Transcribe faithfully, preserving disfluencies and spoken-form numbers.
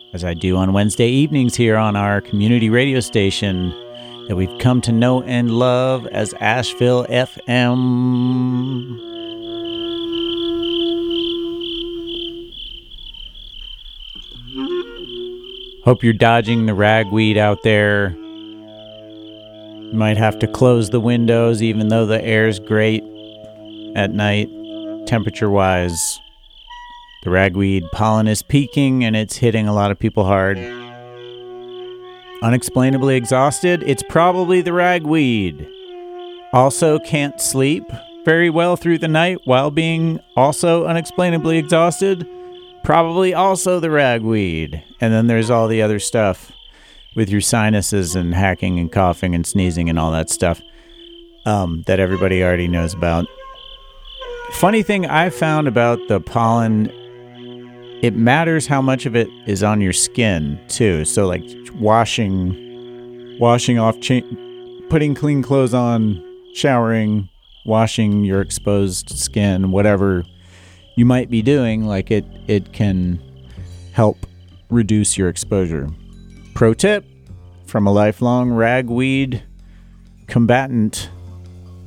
as I do on Wednesday evenings here on our community radio station that we've come to know and love as Asheville F M. Hope you're dodging the ragweed out there. You might have to close the windows even though the air's great at night, temperature-wise. The ragweed pollen is peaking and it's hitting a lot of people hard. Unexplainably exhausted? It's probably the ragweed. Also can't sleep very well through the night while being also unexplainably exhausted? Probably also the ragweed. And then there's all the other stuff with your sinuses and hacking and coughing and sneezing and all that stuff um, that everybody already knows about. Funny thing I found about the pollen, it matters how much of it is on your skin too. So like washing, washing off, cha- putting clean clothes on, showering, washing your exposed skin, whatever you might be doing, like it, it can help reduce your exposure. Pro tip from a lifelong ragweed combatant.